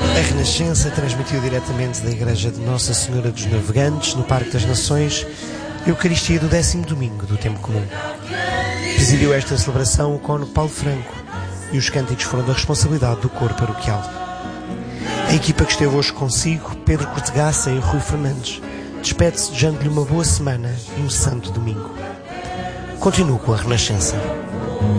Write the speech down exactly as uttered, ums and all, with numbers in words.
A Renascença transmitiu diretamente da Igreja de Nossa Senhora dos Navegantes, no Parque das Nações, a Eucaristia do décimo domingo do Tempo Comum. Presidiu esta celebração o cônego Paulo Franco e os cânticos foram da responsabilidade do coro paroquial. A equipa que esteve hoje consigo, Pedro Cortegaça e Rui Fernandes, despede-se desejando-lhe uma boa semana e um santo domingo. Continuo com a Renascença.